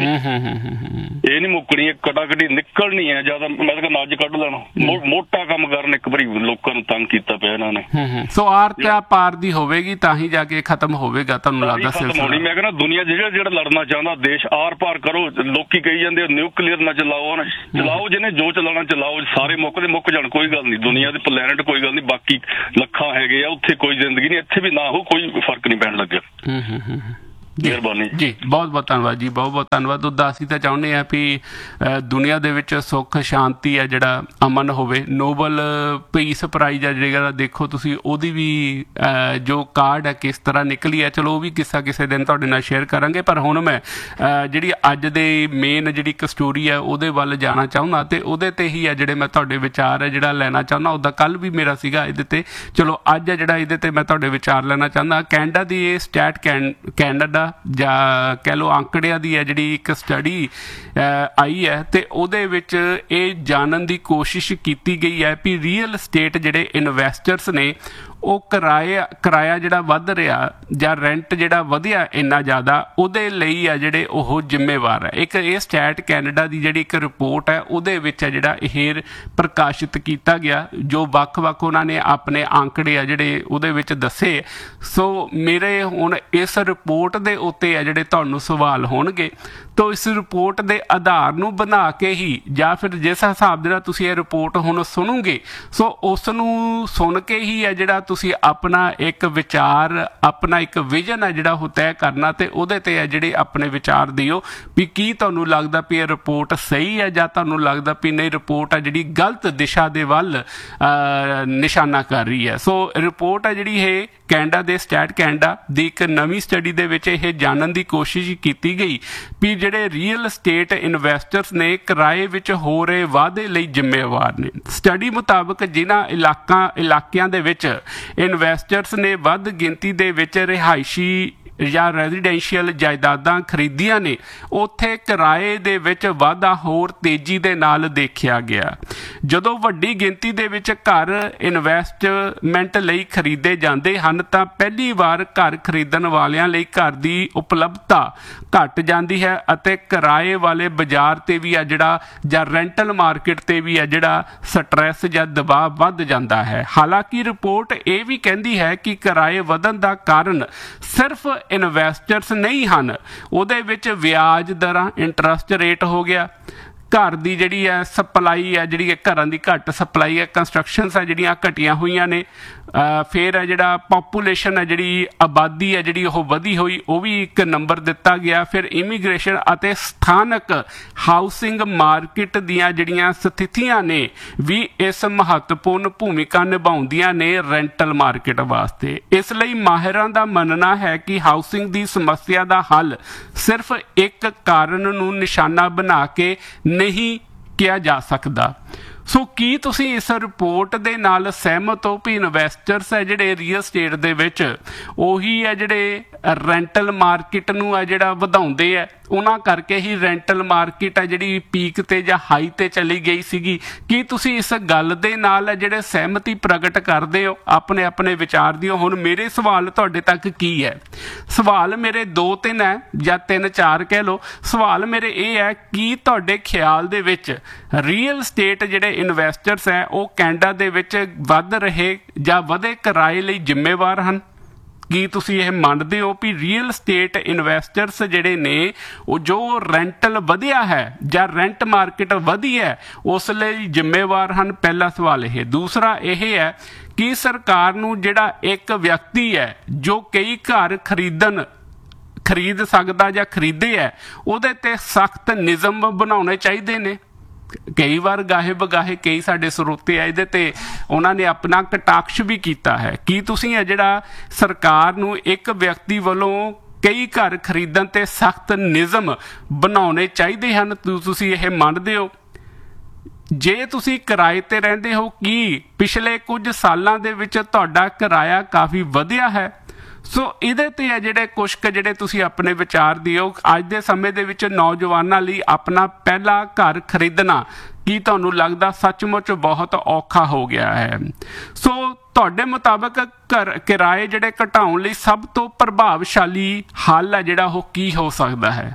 B: ਇਹ ਨਹੀਂ ਮੁੱਕਣੀ, ਕਟਾ ਕਟੀ ਨਿਕਲਣੀ ਹੈ। ਜਿਆਦਾ ਮੈਂ ਤਾਂ ਨੱਜ ਕੱਢ ਲੈਣਾ, ਮੋਟਾ ਕੰਮ ਕਰਨ ਇੱਕ ਵਾਰੀ ਲੋਕਾਂ ਨੂੰ ਤੰਗ ਕੀਤਾ ਪਿਆ ਇਹਨਾਂ ਨੇ।
A: ਸੋ ਆਰਤਾ ਪਾਰ ਦੀ ਹੋਵੇਗੀ ਤਾਂ ਹੀ ਜਾ ਕੇ ਖਤਮ ਹੋਵੇਗਾ, ਤੁਹਾਨੂੰ ਲੱਗਦਾ ਸਿਲਸਿਲਾ?
B: ਮੈਂ ਕਹਿੰਦਾ ਦੁਨੀਆ ਜਿਹੜਾ ਜਿਹੜਾ ਲੜਨਾ ਚਾਹੁੰਦਾ ਦੇਸ਼ ਆਰ ਪਾਰ ਕਰੋ। ਲੋਕੀ ਕਹੀ ਜਾਂਦੇ ਨਿਊਕਲੀਅਰ ਨਾ ਚਲਾਓ, ਨਾ ਚਲਾਓ, ਜਿਹਨੇ ਜੋ ਚਲਾਉਣਾ ਚਲਾਓ, ਸਾਰੇ ਮੁੱਕਦੇ ਮੁੱਕ ਜਾਣ, ਕੋਈ ਗੱਲ ਨਹੀਂ। ਦੁਨੀਆ ਦੇ ਪਲੈਨਟ ਕੋਈ ਗੱਲ ਨਹੀਂ, ਬਾਕੀ ਲੱਖਾਂ ਹੈਗੇ ਆ, ਉੱਥੇ ਕੋਈ ਜ਼ਿੰਦਗੀ ਨਹੀਂ, ਇੱਥੇ ਵੀ ਨਾ ਹੋ, ਕੋਈ ਫਰਕ ਨਹੀਂ ਪੈਣ ਲੱਗਿਆ। ਮਿਹਰਬਾਨੀ
A: ਜੀ, ਬਹੁਤ ਬਹੁਤ ਧੰਨਵਾਦ ਜੀ, ਬਹੁਤ ਬਹੁਤ ਧੰਨਵਾਦ। ਉਹਦਾ ਅਸੀਂ ਤਾਂ ਚਾਹੁੰਦੇ ਹਾਂ ਵੀ ਦੁਨੀਆ ਦੇ ਵਿੱਚ ਸੁੱਖ ਸ਼ਾਂਤੀ ਹੈ, ਜਿਹੜਾ ਅਮਨ ਹੋਵੇ। ਨੋਬਲ ਪੀਸ ਪ੍ਰਾਈਜ਼ ਹੈ ਜਿਹੜਾ, ਦੇਖੋ ਤੁਸੀਂ ਉਹਦੀ ਵੀ ਜੋ ਕਾਰਡ ਹੈ ਕਿਸ ਤਰ੍ਹਾਂ ਨਿਕਲੀ ਹੈ, ਚਲੋ ਉਹ ਵੀ ਕਿੱਸਾ ਕਿਸੇ ਦਿਨ ਤੁਹਾਡੇ ਨਾਲ ਸ਼ੇਅਰ ਕਰਾਂਗੇ। ਪਰ ਹੁਣ ਮੈਂ ਜਿਹੜੀ ਅੱਜ ਦੇ ਮੇਨ ਜਿਹੜੀ ਇੱਕ ਸਟੋਰੀ ਹੈ ਉਹਦੇ ਵੱਲ ਜਾਣਾ ਚਾਹੁੰਦਾ, ਅਤੇ ਉਹਦੇ 'ਤੇ ਹੀ ਹੈ ਜਿਹੜੇ ਮੈਂ ਤੁਹਾਡੇ ਵਿਚਾਰ ਹੈ ਜਿਹੜਾ ਲੈਣਾ ਚਾਹੁੰਦਾ। ਉੱਦਾਂ ਕੱਲ੍ਹ ਵੀ ਮੇਰਾ ਸੀਗਾ ਇਹਦੇ 'ਤੇ, ਚਲੋ ਅੱਜ ਹੈ ਜਿਹੜਾ ਇਹਦੇ 'ਤੇ ਮੈਂ ਤੁਹਾਡੇ ਵਿਚਾਰ ਲੈਣਾ ਚਾਹੁੰਦਾ। ਕੈਨੇਡਾ ਦੀ ਇਹ ਸਟੈਟ ਕੈਨ ਕੈਨੇਡਾ ਜਾਂ ਕਹਿ ਲਓ ਅੰਕੜਿਆਂ ਦੀ ਹੈ ਜਿਹੜੀ ਇੱਕ ਸਟੱਡੀ ਆਈ ਹੈ, ਅਤੇ ਉਹਦੇ ਵਿੱਚ ਇਹ ਜਾਣਨ ਦੀ ਕੋਸ਼ਿਸ਼ ਕੀਤੀ ਗਈ ਹੈ ਵੀ ਰੀਅਲ ਸਟੇਟ ਜਿਹੜੇ ਇਨਵੈਸਟਰਸ ਨੇ ਉਹ ਕਿਰਾਇਆ ਕਿਰਾਇਆ ਜਿਹੜਾ ਵੱਧ ਰਿਹਾ ਜਾਂ ਰੈਂਟ ਜਿਹੜਾ ਵਧਿਆ ਇੰਨਾ ਜ਼ਿਆਦਾ, ਉਹਦੇ ਲਈ ਆ ਜਿਹੜੇ ਉਹ ਜ਼ਿੰਮੇਵਾਰ ਹੈ। ਇੱਕ ਇਹ ਸਟੈਟ ਕੈਨੇਡਾ ਦੀ ਜਿਹੜੀ ਇੱਕ ਰਿਪੋਰਟ ਹੈ ਉਹਦੇ ਵਿੱਚ ਹੈ ਜਿਹੜਾ ਇਹ ਪ੍ਰਕਾਸ਼ਿਤ ਕੀਤਾ ਗਿਆ, ਜੋ ਵੱਖ-ਵੱਖ ਉਹਨਾਂ ਨੇ ਆਪਣੇ ਆંકੜੇ ਆ ਜਿਹੜੇ ਉਹਦੇ ਵਿੱਚ ਦੱਸੇ। ਸੋ ਮੇਰੇ ਹੁਣ ਇਸ ਰਿਪੋਰਟ ਦੇ ਉੱਤੇ ਆ ਜਿਹੜੇ ਤੁਹਾਨੂੰ ਸਵਾਲ ਹੋਣਗੇ, ਤਾਂ ਇਸ ਰਿਪੋਰਟ ਦੇ ਆਧਾਰ ਨੂੰ ਬਣਾ ਕੇ ਹੀ ਜਾਂ ਫਿਰ ਜਿਸ ਹਿਸਾਬ ਦੇ ਨਾਲ ਤੁਸੀਂ ਇਹ ਰਿਪੋਰਟ ਹੁਣ ਸੁਣੋਗੇ, ਸੋ ਉਸ ਨੂੰ ਸੁਣ ਕੇ ਹੀ ਹੈ ਜਿਹੜਾ ਤੁਸੀਂ ਆਪਣਾ ਇੱਕ ਵਿਚਾਰ, ਆਪਣਾ ਇੱਕ ਵਿਜ਼ਨ ਹੈ ਜਿਹੜਾ ਉਹ ਤੈਅ ਕਰਨਾ, ਅਤੇ ਉਹਦੇ 'ਤੇ ਹੈ ਜਿਹੜੇ ਆਪਣੇ ਵਿਚਾਰ ਦਿਓ ਵੀ ਕੀ ਤੁਹਾਨੂੰ ਲੱਗਦਾ ਵੀ ਇਹ ਰਿਪੋਰਟ ਸਹੀ ਹੈ, ਜਾਂ ਤੁਹਾਨੂੰ ਲੱਗਦਾ ਵੀ ਨਹੀਂ ਰਿਪੋਰਟ ਹੈ ਜਿਹੜੀ ਗਲਤ ਦਿਸ਼ਾ ਦੇ ਵੱਲ ਨਿਸ਼ਾਨਾ ਕਰ ਰਹੀ ਹੈ। ਸੋ ਰਿਪੋਰਟ ਹੈ ਜਿਹੜੀ ਇਹ ਕੈਨੇਡਾ ਦੇ ਸਟੈਟ ਕੈਨੇਡਾ ਦੀ ਇੱਕ ਨਵੀਂ ਸਟੱਡੀ ਦੇ ਵਿੱਚ ਇਹ ਜਾਣਨ ਦੀ ਕੋਸ਼ਿਸ਼ ਕੀਤੀ ਗਈ ਵੀ ਜਿਹੜੇ ਰੀਅਲ ਸਟੇਟ ਇਨਵੈਸਟਰਸ ਨੇ ਕਿਰਾਏ ਵਿੱਚ ਹੋ ਰਹੇ ਵਾਧੇ ਲਈ ਜ਼ਿੰਮੇਵਾਰ ਨੇ। ਸਟੱਡੀ ਮੁਤਾਬਕ ਜਿਨ੍ਹਾਂ ਇਲਾਕਾ ਇਲਾਕਿਆਂ ਦੇ ਵਿੱਚ ਇਨਵੈਸਟਰਸ ਨੇ ਵੱਧ ਗਿਣਤੀ ਦੇ ਵਿੱਚ ਰਿਹਾਇਸ਼ੀ ਜਾਂ ਰੈਜ਼ੀਡੈਂਸ਼ੀਅਲ ਜਾਇਦਾਦਾਂ ਖਰੀਦੀਆਂ ਨੇ, ਉੱਥੇ ਕਿਰਾਏ ਦੇ ਵਿੱਚ ਵਾਧਾ ਹੋਰ ਤੇਜ਼ੀ ਦੇ ਨਾਲ ਦੇਖਿਆ ਗਿਆ। ਜਦੋਂ ਵੱਡੀ ਗਿਣਤੀ ਦੇ ਵਿੱਚ ਘਰ ਇਨਵੈਸਟਮੈਂਟ ਲਈ ਖਰੀਦੇ ਜਾਂਦੇ ਹਨ, ਤਾਂ ਪਹਿਲੀ ਵਾਰ ਘਰ ਖਰੀਦਣ ਵਾਲਿਆਂ ਲਈ ਘਰ ਦੀ ਉਪਲਬਧਤਾ ਘਟ ਜਾਂਦੀ ਹੈ, ਅਤੇ ਕਿਰਾਏ ਵਾਲੇ ਬਾਜ਼ਾਰ 'ਤੇ ਵੀ ਆ ਜਿਹੜਾ ਜਾਂ ਰੈਂਟਲ ਮਾਰਕੀਟ 'ਤੇ ਵੀ ਆ ਜਿਹੜਾ ਸਟਰੈਸ ਜਾਂ ਦਬਾਅ ਵੱਧ ਜਾਂਦਾ ਹੈ। ਹਾਲਾਂਕਿ ਰਿਪੋਰਟ ਇਹ ਵੀ ਕਹਿੰਦੀ ਹੈ ਕਿ ਕਿਰਾਏ ਵਧਣ ਦਾ ਕਾਰਨ ਸਿਰਫ ਇਨਵੈਸਟਰਸ ਨਹੀਂ ਹਨ, ਉਹਦੇ ਵਿੱਚ ਵਿਆਜ ਦਰਾਂ, ਇੰਟਰਸਟ ਰੇਟ ਹੋ ਗਿਆ, ਘਰ ਦੀ ਜਿਹੜੀ ਹੈ ਸਪਲਾਈ ਹੈ, ਜਿਹੜੀ ਘਰਾਂ ਦੀ ਘੱਟ ਸਪਲਾਈ ਹੈ, ਕੰਸਟਰਕਸ਼ਨਸ ਹੈ ਜਿਹੜੀਆਂ ਘਟੀਆਂ ਹੋਈਆਂ ਨੇ, ਫਿਰ ਹੈ ਜਿਹੜਾ ਪਾਪੂਲੇਸ਼ਨ ਹੈ ਜਿਹੜੀ ਆਬਾਦੀ ਹੈ ਜਿਹੜੀ ਉਹ ਵਧੀ ਹੋਈ, ਉਹ ਵੀ ਇੱਕ ਨੰਬਰ ਦਿੱਤਾ ਗਿਆ। ਫਿਰ ਇਮੀਗ੍ਰੇਸ਼ਨ ਅਤੇ ਸਥਾਨਕ ਹਾਊਸਿੰਗ ਮਾਰਕੀਟ ਦੀਆਂ ਜਿਹੜੀਆਂ ਸਥਿਤੀਆਂ ਨੇ ਵੀ ਇਸ ਮਹੱਤਵਪੂਰਨ ਭੂਮਿਕਾ ਨਿਭਾਉਂਦੀਆਂ ਨੇ ਰੈਂਟਲ ਮਾਰਕੀਟ ਵਾਸਤੇ। ਇਸ ਲਈ ਮਾਹਿਰਾਂ ਦਾ ਮੰਨਣਾ ਹੈ ਕਿ ਹਾਊਸਿੰਗ ਦੀ ਸਮੱਸਿਆ ਦਾ ਹੱਲ ਸਿਰਫ ਇੱਕ ਕਾਰਨ ਨੂੰ ਨਿਸ਼ਾਨਾ ਬਣਾ ਕੇ ਨਹੀਂ ਕਿਹਾ ਜਾ ਸਕਦਾ। ਸੋ ਕੀ ਤੁਸੀਂ ਇਸ ਰਿਪੋਰਟ ਦੇ ਨਾਲ ਸਹਿਮਤ ਹੋ ਵੀ ਇਨਵੈਸਟਰਸ ਹੈ ਜਿਹੜੇ ਰੀਅਲ ਸਟੇਟ ਦੇ ਵਿੱਚ ਉਹੀ ਹੈ ਜਿਹੜੇ ਰੈਂਟਲ ਮਾਰਕੀਟ ਨੂੰ ਹੈ ਜਿਹੜਾ ਵਧਾਉਂਦੇ ਹੈ, ਉਹਨਾਂ ਕਰਕੇ ਹੀ ਰੈਂਟਲ ਮਾਰਕੀਟ ਹੈ ਜਿਹੜੀ ਪੀਕ 'ਤੇ ਜਾਂ ਹਾਈ 'ਤੇ ਚਲੀ ਗਈ ਸੀਗੀ? ਕੀ ਤੁਸੀਂ ਇਸ ਗੱਲ ਦੇ ਨਾਲ ਹੈ ਜਿਹੜੇ ਸਹਿਮਤੀ ਪ੍ਰਗਟ ਕਰਦੇ ਹੋ? ਆਪਣੇ ਆਪਣੇ ਵਿਚਾਰ ਦਿਓ। ਹੁਣ ਮੇਰੇ ਸਵਾਲ ਤੁਹਾਡੇ ਤੱਕ ਕੀ ਹੈ? ਸਵਾਲ ਮੇਰੇ ਦੋ ਤਿੰਨ ਹੈ ਜਾਂ ਤਿੰਨ ਚਾਰ ਕਹਿ ਲਓ। ਸਵਾਲ ਮੇਰੇ ਇਹ ਹੈ ਕਿ ਤੁਹਾਡੇ ਖਿਆਲ ਦੇ ਵਿੱਚ ਰੀਅਲ ਸਟੇਟ ਜਿਹੜੇ ਇਨਵੈਸਟਰਸ ਹੈ ਉਹ ਕੈਨੇਡਾ ਦੇ ਵਿੱਚ ਵੱਧ ਰਹੇ ਜਾਂ ਵਧੇ ਕਿਰਾਏ ਲਈ ਜ਼ਿੰਮੇਵਾਰ ਹਨ? ਕੀ ਤੁਸੀਂ ਇਹ ਮੰਨਦੇ ਹੋ ਵੀ ਰੀਅਲ ਸਟੇਟ ਇਨਵੈਸਟਰਸ ਜਿਹੜੇ ਨੇ ਉਹ ਜੋ ਰੈਂਟਲ ਵਧਿਆ ਹੈ ਜਾਂ ਰੈਂਟ ਮਾਰਕੀਟ ਵਧੀ ਹੈ ਉਸ ਲਈ ਜ਼ਿੰਮੇਵਾਰ ਹਨ? ਪਹਿਲਾ ਸਵਾਲ ਇਹ। ਦੂਸਰਾ ਇਹ ਹੈ ਕਿ ਸਰਕਾਰ ਨੂੰ ਜਿਹੜਾ ਇੱਕ ਵਿਅਕਤੀ ਹੈ ਜੋ ਕਈ ਘਰ ਖਰੀਦਣ ਖਰੀਦ ਸਕਦਾ ਜਾਂ ਖਰੀਦੇ ਹੈ ਉਹਦੇ ਤੇ ਸਖਤ ਨਿਯਮ ਬਣਾਉਣੇ ਚਾਹੀਦੇ ਨੇ। ਕਈ ਵਾਰ ਗਾਹੇ ਬਗਾਹੇ ਕਈ ਸਾਡੇ ਸਰੋਤੇ ਆ ਇਹਦੇ ਤੇ ਉਹਨਾਂ ਨੇ ਆਪਣਾ ਕਟਾਕਸ਼ ਵੀ ਕੀਤਾ ਹੈ। ਕੀ ਤੁਸੀਂ ਹੈ ਜਿਹੜਾ ਸਰਕਾਰ ਨੂੰ ਇੱਕ ਵਿਅਕਤੀ ਵੱਲੋਂ ਕਈ ਘਰ ਖਰੀਦਣ ਤੇ ਸਖਤ ਨਿਯਮ ਬਣਾਉਣੇ ਚਾਹੀਦੇ ਹਨ, ਤੁਸੀਂ ਇਹ ਮੰਨਦੇ ਹੋ? ਜੇ ਤੁਸੀਂ ਕਿਰਾਏ ਤੇ ਰਹਿੰਦੇ ਹੋ, ਕੀ ਪਿਛਲੇ ਕੁਝ ਸਾਲਾਂ ਦੇ ਵਿੱਚ ਤੁਹਾਡਾ ਕਿਰਾਇਆ ਕਾਫੀ ਵਧਿਆ ਹੈ? ਸੋ ਇਹਦੇ ਤੇ ਹੈ ਜਿਹੜੇ ਕੁਛ ਕੁ ਜਿਹੜੇ ਤੁਸੀਂ ਆਪਣੇ ਵਿਚਾਰ ਦਿਓ। ਅੱਜ ਦੇ ਸਮੇਂ ਦੇ ਵਿੱਚ ਨੌਜਵਾਨਾਂ ਲਈ ਆਪਣਾ ਪਹਿਲਾ ਘਰ ਖਰੀਦਣਾ ਕੀ ਤੁਹਾਨੂੰ ਲੱਗਦਾ ਸੱਚਮੁੱਚ ਬਹੁਤ ਔਖਾ ਹੋ ਗਿਆ ਹੈ? ਸੋ ਤੁਹਾਡੇ ਮੁਤਾਬਕ ਘਰ ਕਿਰਾਏ ਜਿਹੜੇ ਘਟਾਉਣ ਲਈ ਸਭ ਤੋਂ ਪ੍ਰਭਾਵਸ਼ਾਲੀ ਹੱਲ ਹੈ ਜਿਹੜਾ ਉਹ ਕੀ ਹੋ ਸਕਦਾ ਹੈ?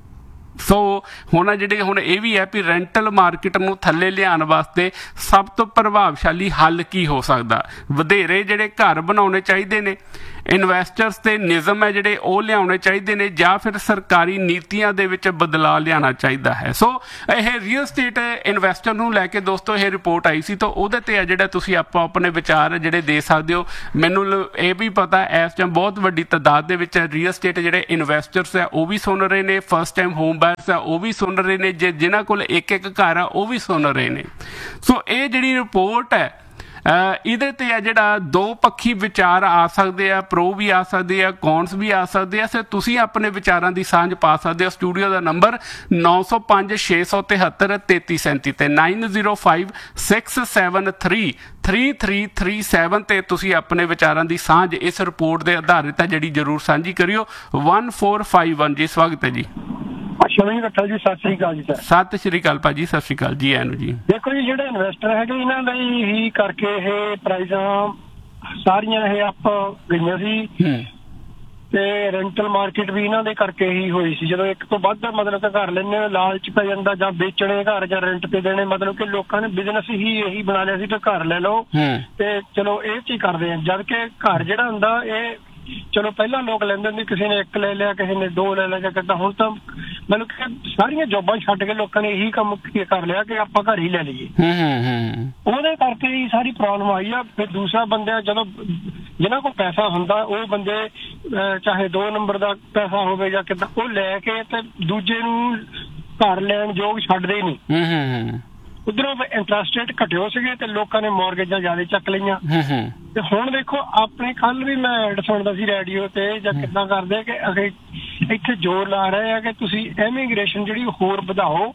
A: ਸੋ ਹੁਣ ਜਿਹੜੇ ਹੁਣ ਇਹ ਵੀ ਹੈ ਵੀ ਰੈਂਟਲ ਮਾਰਕੀਟ ਨੂੰ ਥੱਲੇ ਲਿਆਉਣ ਵਾਸਤੇ ਸਭ ਤੋਂ ਪ੍ਰਭਾਵਸ਼ਾਲੀ ਹੱਲ ਕੀ ਹੋ ਸਕਦਾ? ਵਧੇਰੇ ਜਿਹੜੇ ਘਰ ਬਣਾਉਣੇ ਚਾਹੀਦੇ ਨੇ, ਇਨਵੈਸਟਰਸ ਤੇ ਨਿਯਮ ਹੈ ਜਿਹੜੇ ਉਹ ਲਿਆਉਣੇ ਚਾਹੀਦੇ ਨੇ, ਜਾਂ ਫਿਰ ਸਰਕਾਰੀ ਨੀਤੀਆਂ ਦੇ ਵਿੱਚ ਬਦਲਾਅ ਲਿਆਉਣਾ ਚਾਹੀਦਾ ਹੈ? ਸੋ ਇਹ ਰੀਅਲ ਸਟੇਟ ਇਨਵੈਸਟਰ ਨੂੰ ਲੈ ਕੇ ਦੋਸਤੋ ਇਹ ਰਿਪੋਰਟ ਆਈ ਸੀ, ਤਾਂ ਉਹਦੇ ਤੇ ਹੈ ਜਿਹੜਾ ਤੁਸੀਂ ਆਪਾਂ ਆਪਣੇ ਵਿਚਾਰ ਜਿਹੜੇ ਦੇ ਸਕਦੇ ਹੋ। ਮੈਨੂੰ ਇਹ ਵੀ ਪਤਾ ਇਸ ਟਾਈਮ ਬਹੁਤ ਵੱਡੀ ਤਾਦਾਦ ਦੇ ਵਿੱਚ ਰੀਅਲ ਸਟੇਟ ਜਿਹੜੇ ਇਨਵੈਸਟਰਸ ਹੈ ਉਹ ਵੀ ਸੁਣ ਰਹੇ ਨੇ, ਫਸਟ ਟਾਈਮ ਹੋਮ ਬਾਇਰਸ ਆ ਉਹ ਵੀ ਸੁਣ ਰਹੇ ਨੇ, ਜੇ ਜਿਨ੍ਹਾਂ ਕੋਲ ਇੱਕ ਇੱਕ ਘਰ ਆ ਉਹ ਵੀ ਸੁਣ ਰਹੇ ਨੇ। ਸੋ ਇਹ ਜਿਹੜੀ ਰਿਪੋਰਟ ਹੈ ਇਹਦੇ ਤੇ ਆ ਜਿਹੜਾ ਦੋ ਪੱਖੀ ਵਿਚਾਰ ਆ ਸਕਦੇ ਆ, ਪ੍ਰੋ ਵੀ ਆ ਸਕਦੇ ਆ, ਕੌਨਸ ਵੀ ਆ ਸਕਦੇ ਆ। ਸੋ ਤੁਸੀਂ ਆਪਣੇ ਵਿਚਾਰਾਂ ਦੀ ਸਾਂਝ ਪਾ ਸਕਦੇ ਹੋ। ਸਟੂਡੀਓ ਦਾ ਨੰਬਰ ਨੌ ਸੌ ਪੰਜ ਛੇ ਸੌ ਤਿਹੱਤਰ ਤੇਤੀ ਸੈਂਤੀ ਤੇ nine zero five six seven three three three three seven ਤੇ ਤੁਸੀਂ ਆਪਣੇ ਵਿਚਾਰਾਂ ਦੀ ਸਾਂਝ ਇਸ ਰਿਪੋਰਟ ਦੇ ਆਧਾਰਿਤ ਹੈ ਜਿਹੜੀ ਜ਼ਰੂਰ ਸਾਂਝੀ ਕਰਿਓ। ਵਨ ਫੋਰ ਫਾਈਵ ਵਨ ਜੀ, ਸਵਾਗਤ ਹੈ ਜੀ।
C: ਸ਼ਮੀ ਰੱਖਾ ਜੀ, ਸਤਿ ਸ੍ਰੀ ਅਕਾਲ ਜੀ। ਸਰ
A: ਸਤਿ ਸ਼੍ਰੀ ਅਕਾਲ ਭਾਜੀ, ਸਤਿ ਸ਼੍ਰੀ ਅਕਾਲ ਜੀ। ਐਨੂੰ ਜੀ
C: ਦੇਖੋ ਜੀ, ਜਿਹੜੇ ਇਨਵੈਸਟਰ ਹੈਗੇ ਇਹਨਾਂ ਲਈ ਹੀ ਕਰਕੇ ਇਹ ਪ੍ਰਾਈਜ਼ਾਂ ਸਾਰੀਆਂ ਇਹ ਅਪ ਗਈਆਂ ਸੀ, ਤੇ ਰੈਂਟਲ ਮਾਰਕੀਟ ਵੀ ਇਹਨਾਂ ਦੇ ਕਰਕੇ ਹੀ ਹੋਈ ਸੀ। ਜਦੋਂ ਇੱਕ ਤੋਂ ਵੱਧ ਮਤਲਬ ਕਿ ਘਰ ਲੈਣੇ ਲਾਲਚ ਪੈ ਜਾਂਦਾ, ਜਾਂ ਵੇਚਣੇ ਘਰ ਜਾਂ ਰੈਂਟ ਤੇ ਦੇਣੇ, ਮਤਲਬ ਕਿ ਲੋਕਾਂ ਨੇ ਬਿਜ਼ਨਸ ਹੀ ਇਹੀ ਬਣਾ ਲਿਆ ਸੀ ਕਿ ਘਰ ਲੈ ਲਓ ਤੇ ਚਲੋ ਇਹ ਚ ਹੀ ਕਰਦੇ ਆ। ਜਦ ਕਿ ਘਰ ਜਿਹੜਾ ਹੁੰਦਾ ਇਹ ਚਲੋ ਪਹਿਲਾਂ ਲੋਕ ਲੈਂਦੇ ਹੁੰਦੇ, ਕਿਸੇ ਨੇ ਇੱਕ ਲੈ ਲਿਆ, ਕਿਸੇ ਨੇ ਦੋ ਲੈ ਲਿਆ ਜਾਂ ਕਿੱਦਾਂ। ਹੁਣ ਤਾਂ ਮਤਲਬ ਕਿ ਸਾਰੀਆਂ ਜੋਬਾਂ ਛੱਡ ਕੇ ਲੋਕਾਂ ਨੇ ਇਹੀ ਕੰਮ ਕਰ ਲਿਆ ਕਿ ਆਪਾਂ ਘਰ ਹੀ ਲੈ ਲਈਏ। ਉਹਦੇ ਕਰਕੇ ਹੀ ਸਾਰੀ ਪ੍ਰੋਬਲਮ ਆਈ ਆ। ਫਿਰ ਦੂਸਰਾ ਬੰਦਾ ਜਦੋਂ ਜਿਹਨਾਂ ਕੋਲ ਪੈਸਾ ਹੁੰਦਾ ਉਹ ਬੰਦੇ ਚਾਹੇ ਦੋ ਨੰਬਰ ਦਾ ਪੈਸਾ ਹੋਵੇ ਜਾਂ ਕਿੱਦਾਂ, ਉਹ ਲੈ ਕੇ ਤੇ ਦੂਜੇ ਨੂੰ ਘਰ ਲੈਣ ਯੋਗ ਛੱਡਦੇ ਨਹੀਂ। ਉਧਰੋਂ ਇੰਟਰਸਟ ਰੇਟ ਘਟਿਓ ਸੀਗੇ ਤੇ ਲੋਕਾਂ ਨੇ ਮੌਰਗੇਜਾਂ ਜ਼ਿਆਦਾ ਚੱਕ ਲਈਆਂ। ਤੇ ਹੁਣ ਦੇਖੋ, ਆਪਣੇ ਕੱਲ ਵੀ ਮੈਂ ਐਡ ਸੁਣਦਾ ਸੀ ਰੇਡੀਓ ਤੇ ਜਾਂ ਕਿੱਦਾਂ ਕਰਦੇ ਕਿ ਅਸੀਂ ਇੱਥੇ ਜ਼ੋਰ ਲਾ ਰਹੇ ਆ ਕਿ ਤੁਸੀਂ ਇਮੀਗ੍ਰੇਸ਼ਨ ਜਿਹੜੀ ਹੋਰ ਵਧਾਓ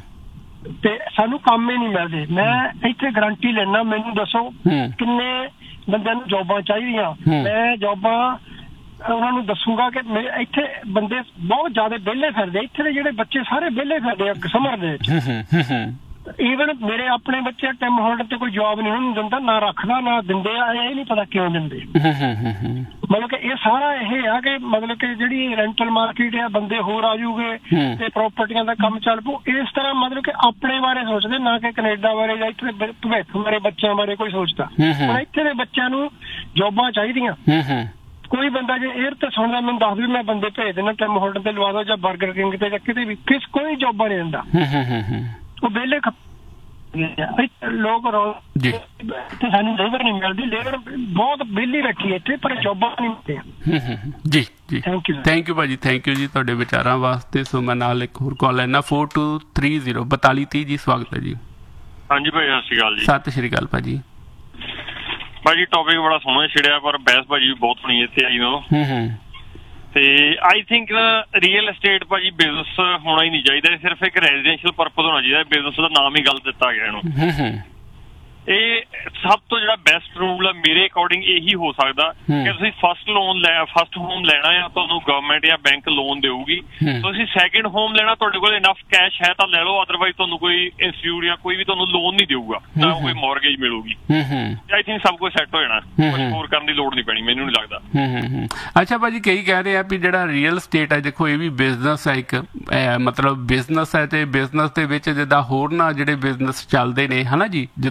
C: ਤੇ ਸਾਨੂੰ ਕੰਮ ਹੀ ਨਹੀਂ ਮਿਲਦੇ। ਮੈਂ ਇੱਥੇ ਗਰੰਟੀ ਲੈਣਾ, ਮੈਨੂੰ ਦੱਸੋ ਕਿੰਨੇ ਬੰਦਿਆਂ ਨੂੰ ਜੋਬਾਂ ਚਾਹੀਦੀਆਂ। ਮੈਂ ਜੋਬਾਂ ਉਹਨਾਂ ਨੂੰ ਦੱਸੂਗਾ ਕਿ ਇੱਥੇ ਬੰਦੇ ਬਹੁਤ ਜ਼ਿਆਦਾ ਵਿਹਲੇ ਫਿਰਦੇ, ਇੱਥੇ ਦੇ ਜਿਹੜੇ ਬੱਚੇ ਸਾਰੇ ਵਿਹਲੇ ਫਿਰਦੇ ਆ ਸਮਰ ਦੇ ਵਿੱਚ। ਈਵਨ ਮੇਰੇ ਆਪਣੇ ਬੱਚੇ ਟਿਮ ਹੋਲਡਰ ਤੇ ਕੋਈ ਜੋਬ ਨਹੀਂ ਉਹਨੂੰ ਦਿੰਦਾ, ਨਾ ਰੱਖਦਾ ਨਾ ਦਿੰਦੇ ਆ, ਇਹ ਨਹੀਂ ਪਤਾ ਕਿਉਂ ਦਿੰਦੇ। ਮਤਲਬ ਕਿ ਇਹ ਸਾਰਾ ਇਹ ਆ ਕਿ ਮਤਲਬ ਕਿ ਜਿਹੜੀ ਰੈਂਟਲ ਮਾਰਕੀਟ ਆ ਬੰਦੇ ਹੋਰ ਆ ਜੂਗੇ ਤੇ ਪ੍ਰਾਪਰਟੀਆਂ ਦਾ ਕੰਮ ਚੱਲ ਪਊ। ਇਸ ਤਰ੍ਹਾਂ ਮਤਲਬ ਕਿ ਆਪਣੇ ਬਾਰੇ ਸੋਚਦੇ, ਨਾ ਕਿ ਕੈਨੇਡਾ ਬਾਰੇ ਜਾਂ ਇੱਥੇ ਭਵਿੱਖ ਬਾਰੇ ਬੱਚਿਆਂ ਬਾਰੇ ਕੋਈ ਸੋਚਦਾ। ਹੁਣ ਇੱਥੇ ਦੇ ਬੱਚਿਆਂ ਨੂੰ ਜੋਬਾਂ ਚਾਹੀਦੀਆਂ। ਕੋਈ ਬੰਦਾ ਜੇ 에ਅਰ ਤੇ ਸੁਣਦਾ ਮੈਨੂੰ ਦੱਸ ਵੀ ਮੈਂ ਬੰਦੇ ਭੇਜ ਦੇਣਾ ਟਿਮ ਹੋਲਡਰ ਤੇ ਲਵਾ ਦੋ ਜਾਂ ਬਰਗਰ ਕਿੰਗ ਤੇ ਜਾਂ ਕਿਤੇ ਵੀ, ਕਿਸ ਕੋਈ ਜੋਬਾਂ ਨਹੀਂ ਦਿੰਦਾ। ਉਹ ਵਿਹਲੇ ਲੋਕ
A: ਜੀ
C: ਤੇ ਸਾਨੂੰ ਲੇਬਰ ਨਹੀਂ ਮਿਲਦੀ, ਲੇਬਰ ਬਹੁਤ ਵਿਹਲੀ ਰੱਖੀ ਇੱਥੇ ਪਰ ਜੋਬਾਂ ਨਹੀਂ ਮਿਲਦੀਆਂ।
A: ਜੀ ਜੀ ਥੈਂਕ ਯੂ ਥੈਂਕ ਯੂ ਭਾਜੀ, ਥੈਂਕ ਯੂ ਜੀ ਤੁਹਾਡੇ ਵਿਚਾਰਾਂ ਵਾਸਤੇ। ਸੋ ਮੈਂ ਨਾਲ ਇੱਕ ਹੋਰ ਕਾਲ ਲੈਣਾ ਫੋਰ ਟੂ ਥ੍ਰੀ ਜ਼ੀਰੋ ਬਤਾਲੀ ਤੀਹ ਜੀ, ਸਵਾਗਤ ਹੈ ਜੀ।
B: ਹਾਂਜੀ ਭਾਈ, ਸਤਿ ਸ਼੍ਰੀ ਅਕਾਲ ਜੀ।
A: ਸਤਿ ਸ਼੍ਰੀ ਅਕਾਲ ਭਾਜੀ।
B: ਭਾਜੀ ਟੌਪਿਕ ਬੜਾ ਸੋਹਣਾ ਛਿੜਿਆ, ਪਰ ਬਹਿਸ ਭਾਜੀ ਵੀ ਬਹੁਤ ਹੋਣੀ ਇੱਥੇ ਆਈ ਨੂੰ। ਤੇ ਆਈ ਥਿੰਕ ਰੀਅਲ ਐਸਟੇਟ ਭਾਜੀ ਬਿਜ਼ਨਸ ਹੋਣਾ ਹੀ ਨਹੀਂ ਚਾਹੀਦਾ, ਸਿਰਫ ਇੱਕ ਰੈਜ਼ੀਡੈਂਸ਼ੀਅਲ ਪਰਪਸ ਹੋਣਾ ਚਾਹੀਦਾ। ਬਿਜ਼ਨਸ ਦਾ ਨਾਮ ਹੀ ਗਲਤ ਦਿੱਤਾ ਗਿਆ ਇਹਨੂੰ। ਇਹ ਸਭ ਤੋਂ ਜਿਹੜਾ ਬੈਸਟ ਰੂਲ ਆ ਮੇਰੇ ਅਕੋਰਡਿੰਗ ਇਹੀ ਹੋ ਸਕਦਾ ਕਿ ਤੁਸੀਂ ਫਸਟ ਲੋਨ ਲੈ ਫਸਟ ਹੋਮ ਲੈਣਾ ਆ, ਤੁਹਾਨੂੰ ਗਵਰਨਮੈਂਟ ਜਾਂ ਬੈਂਕ ਲੋਨ ਦੇਊਗੀ। ਤੁਸੀਂ ਸੈਕਿੰਡ ਹੋਮ ਲੈਣਾ, ਤੁਹਾਡੇ ਕੋਲ ਇਨਫ ਕੈਸ਼ ਹੈ ਤਾਂ ਲੈ ਲਓ, ਅਦਰਵਾਈਜ਼ ਤੁਹਾਨੂੰ ਕੋਈ ਇੰਸਟੀਟਿਊਟ ਜਾਂ ਕੋਈ ਵੀ ਤੁਹਾਨੂੰ ਲੋਨ ਨਹੀਂ ਦੇਊਗਾ, ਨਾ ਕੋਈ ਮੌਰਗੇਜ ਮਿਲੂਗੀ। ਆਈ ਥਿੰਕ ਸਭ ਕੁਝ ਸੈੱਟ ਹੋ ਜਾਣਾ, ਕੁਝ ਹੋਰ ਕਰਨ ਦੀ ਲੋੜ ਨਹੀਂ ਪੈਣੀ, ਮੈਨੂੰ ਨਹੀਂ ਲੱਗਦਾ।
A: ਅੱਛਾ ਭਾਜੀ, ਕਈ ਕਹਿ ਰਹੇ ਆ ਵੀ ਜਿਹੜਾ ਰੀਅਲ ਸਟੇਟ ਹੈ, ਦੇਖੋ ਇਹ ਵੀ ਬਿਜ਼ਨਸ ਹੈ, ਇੱਕ ਮਤਲਬ ਬਿਜ਼ਨਸ ਹੈ, ਤੇ ਬਿਜ਼ਨਸ ਦੇ ਵਿੱਚ ਜਿੱਦਾਂ ਹੋਰ ਨਾ ਜਿਹੜੇ ਬਿਜ਼ਨਸ ਚੱਲਦੇ ਨੇ ਹਨਾ ਜੀ, ਜਿੱਦਾਂ ਇਨਵੈਸਟ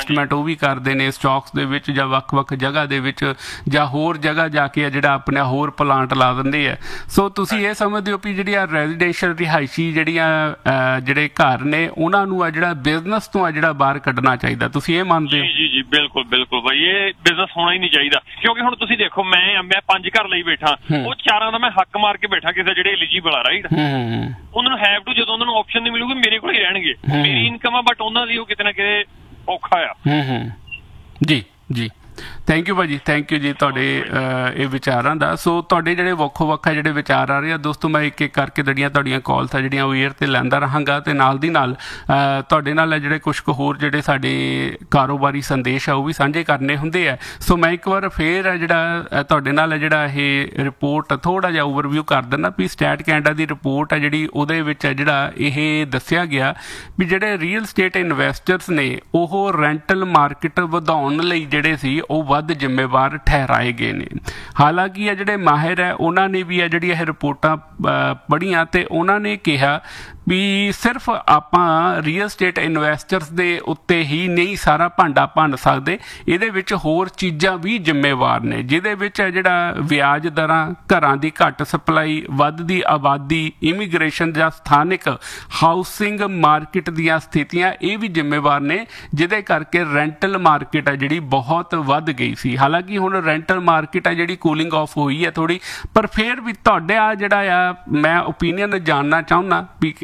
A: ਇਨਵੈਸਟਮੈਂਟ ਉਹ ਵੀ ਕਰਦੇ ਨੇ ਸਟਾਕਸ ਦੇ ਵਿੱਚ ਜਾਂ ਵੱਖ-ਵੱਖ ਜਗ੍ਹਾ ਦੇ ਵਿੱਚ ਜਾਂ ਹੋਰ ਜਗ੍ਹਾ ਜਾ ਕੇ ਜਿਹੜਾ ਆਪਣਾ ਹੋਰ ਪਲਾਂਟ ਲਾ ਦਿੰਦੇ ਆ। ਸੋ ਤੁਸੀਂ ਇਹ ਸਮਝਦੇ ਹੋ ਵੀ ਜਿਹੜੀਆਂ ਰੈਜ਼ੀਡੈਂਸ਼ੀਅਲ ਰਿਹਾਇਸ਼ੀ ਜਿਹੜੀਆਂ ਜਿਹੜੇ ਘਰ ਨੇ ਉਹਨਾਂ ਨੂੰ ਆ ਜਿਹੜਾ ਬਿਜ਼ਨਸ ਤੋਂ ਆ ਜਿਹੜਾ ਬਾਹਰ ਕੱਢਣਾ ਚਾਹੀਦਾ, ਤੁਸੀਂ ਇਹ ਮੰਨਦੇ ਹੋ?
D: ਜੀ ਜੀ ਬਿਲਕੁਲ ਬਿਲਕੁਲ ਬਾਈ, ਇਹ ਬਿਜ਼ਨਸ ਹੋਣਾ ਹੀ ਨਹੀਂ ਚਾਹੀਦਾ। ਕਿਉਂਕਿ ਹੁਣ ਤੁਸੀਂ ਦੇਖੋ ਮੈਂ ਮੈਂ ਪੰਜ ਘਰ ਲਈ ਬੈਠਾ, ਉਹ ਚਾਰਾਂ ਦਾ ਮੈਂ ਹੱਕ ਮਾਰ ਕੇ ਬੈਠਾ ਕਿਸੇ ਜਿਹੜੇ ਐਲੀਜੀਬਲ ਆ, ਰਾਈਟ। ਉਹਨਾਂ ਨੂੰ ਹੈਵ ਟੂ, ਜਦੋਂ ਉਹਨਾਂ ਨੂੰ ਆਪਸ਼ਨ ਨਹੀਂ ਮਿਲੂਗੀ ਮੇਰੇ ਕੋਲ ਹੀ ਰਹਿਣਗੇ, ਮੇਰੀ ਇਨਕਮ ਆ ਬਟ ਉਹਨਾਂ ਦੀ ਉਹ ਕਿਤੇ ਨਾ ਕਿਤੇ ਔਖਾ ਆ।
A: ਜੀ ਜੀ ਥੈਂਕ ਯੂ ਭਾਜੀ, ਥੈਂਕ ਯੂ ਜੀ ਤੁਹਾਡੇ ਇਹ ਵਿਚਾਰਾਂ ਦਾ। ਸੋ ਤੁਹਾਡੇ ਜਿਹੜੇ ਵੱਖੋ ਵੱਖ ਜਿਹੜੇ ਵਿਚਾਰ ਆ ਰਹੇ ਆ ਦੋਸਤੋ, ਮੈਂ ਇੱਕ ਇੱਕ ਕਰਕੇ ਜਿਹੜੀਆਂ ਤੁਹਾਡੀਆਂ ਕਾਲਸ ਆ ਜਿਹੜੀਆਂ ਉਹ ਏਅਰ 'ਤੇ ਲੈਂਦਾ ਰਹਾਂਗਾ ਅਤੇ ਨਾਲ ਦੀ ਨਾਲ ਤੁਹਾਡੇ ਨਾਲ ਜਿਹੜੇ ਕੁਛ ਕੁ ਹੋਰ ਜਿਹੜੇ ਸਾਡੇ ਕਾਰੋਬਾਰੀ ਸੰਦੇਸ਼ ਆ ਉਹ ਵੀ ਸਾਂਝੇ ਕਰਨੇ ਹੁੰਦੇ ਆ। ਸੋ ਮੈਂ ਇੱਕ ਵਾਰ ਫੇਰ ਆ ਜਿਹੜਾ ਤੁਹਾਡੇ ਨਾਲ ਜਿਹੜਾ ਇਹ ਰਿਪੋਰਟ ਥੋੜ੍ਹਾ ਜਿਹਾ ਓਵਰਵਿਊ ਕਰ ਦਿੰਦਾ ਵੀ ਸਟੈਟ ਕੈਨੇਡਾ ਦੀ ਰਿਪੋਰਟ ਆ ਜਿਹੜੀ ਉਹਦੇ ਵਿੱਚ ਜਿਹੜਾ ਇਹ ਦੱਸਿਆ ਗਿਆ ਵੀ ਜਿਹੜੇ ਰੀਅਲ ਸਟੇਟ ਇਨਵੈਸਟਰਸ ਨੇ ਉਹ ਰੈਂਟਲ ਮਾਰਕੀਟ ਵਧਾਉਣ ਲਈ ਜਿਹੜੇ ਸੀ ਉਹ ਵੱਧ ਜ਼ਿੰਮੇਵਾਰ ਠਹਿਰਾਏ ਗਏ ਨੇ। ਹਾਲਾਂਕਿ ਇਹ ਜਿਹੜੇ ਮਾਹਿਰ ਹੈ ਉਹਨਾਂ ਨੇ ਵੀ ਇਹ ਜਿਹੜੀ ਇਹ ਰਿਪੋਰਟਾਂ ਪੜ੍ਹੀਆਂ ਅਤੇ ਉਹਨਾਂ ਨੇ ਕਿਹਾ ਵੀ ਸਿਰਫ ਆਪਾਂ ਰੀਅਲ ਸਟੇਟ ਇਨਵੈਸਟਰਸ ਦੇ ਉੱਤੇ ਹੀ ਨਹੀਂ ਸਾਰਾ ਭਾਂਡਾ ਭੰਨ ਸਕਦੇ, ਇਹਦੇ ਵਿੱਚ ਹੋਰ ਚੀਜ਼ਾਂ ਵੀ ਜ਼ਿੰਮੇਵਾਰ ਨੇ, ਜਿਹਦੇ ਵਿੱਚ ਹੈ ਜਿਹੜਾ ਵਿਆਜ ਦਰਾਂ, ਘਰਾਂ ਦੀ ਘੱਟ ਸਪਲਾਈ, ਵੱਧਦੀ ਆਬਾਦੀ, ਇਮੀਗ੍ਰੇਸ਼ਨ ਜਾਂ ਸਥਾਨਕ ਹਾਊਸਿੰਗ ਮਾਰਕੀਟ ਦੀਆਂ ਸਥਿਤੀਆਂ ਇਹ ਵੀ ਜ਼ਿੰਮੇਵਾਰ ਨੇ, ਜਿਹਦੇ ਕਰਕੇ ਰੈਂਟਲ ਮਾਰਕੀਟ ਹੈ ਜਿਹੜੀ ਬਹੁਤ ਵੱਧ ਗਈ ਸੀ। ਹਾਲਾਂਕਿ ਹੁਣ ਰੈਂਟਲ ਮਾਰਕੀਟ ਹੈ ਜਿਹੜੀ ਕੂਲਿੰਗ ਆਫ ਹੋਈ ਹੈ ਥੋੜ੍ਹੀ, ਪਰ ਫਿਰ ਵੀ ਤੁਹਾਡੇ ਆ ਜਿਹੜਾ ਆ ਮੈਂ ਓਪੀਨੀਅਨ ਜਾਣਨਾ ਚਾਹੁੰਦਾ ਵੀ